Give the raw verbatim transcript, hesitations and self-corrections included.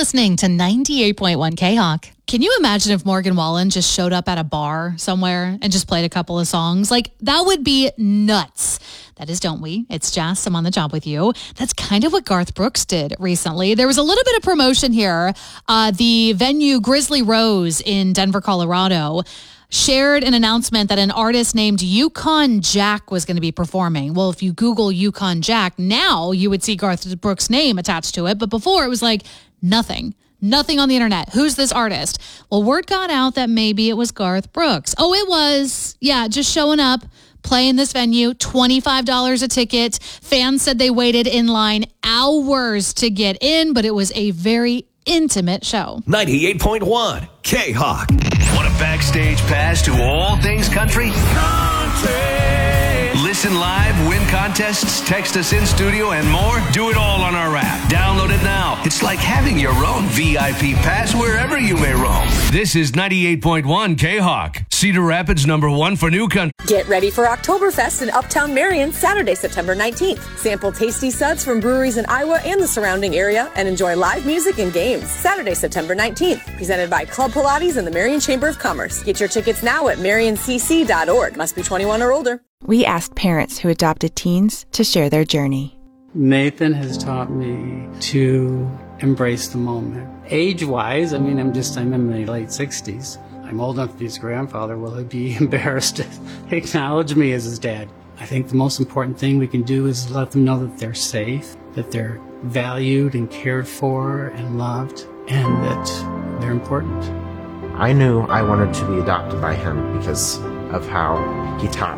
listening to ninety-eight point one K-Hawk. Can you imagine if Morgan Wallen just showed up at a bar somewhere and just played a couple of songs? Like, that would be nuts. That is Don't We? It's Jess. I'm on the job with you. That's kind of what Garth Brooks did recently. There was a little bit of promotion here. Uh, the venue Grizzly Rose in Denver, Colorado, shared an announcement that an artist named Yukon Jack was going to be performing. Well, if you Google Yukon Jack, now you would see Garth Brooks' name attached to it. But before, it was like nothing. Nothing on the internet. Who's this artist? Well, word got out that maybe it was Garth Brooks. Oh, it was. Yeah, just showing up, playing this venue, twenty-five dollars a ticket. Fans said they waited in line hours to get in, but it was a very intimate show. ninety-eight point one K-Hawk. Want a backstage pass to all things country? Country! Listen live, win contests, text us in studio, and more? Do it all on our app. Download it now. It's like having your own V I P pass wherever you may roam. This is ninety-eight point one K-Hawk. Cedar Rapids number one for new country. Get ready for Oktoberfest in Uptown Marion, Saturday, September nineteenth. Sample tasty suds from breweries in Iowa and the surrounding area and enjoy live music and games. Saturday, September nineteenth. Presented by Club Pilates and the Marion Chamber of Commerce. Get your tickets now at marion c c dot org. Must be twenty-one or older. We asked parents who adopted teens to share their journey. Nathan has taught me to embrace the moment. Age-wise, I mean, I'm just, I'm in my late sixties. I'm old enough to be his grandfather. Will he be embarrassed to acknowledge me as his dad? I think the most important thing we can do is let them know that they're safe, that they're valued and cared for and loved, and that they're important. I knew I wanted to be adopted by him because of how he taught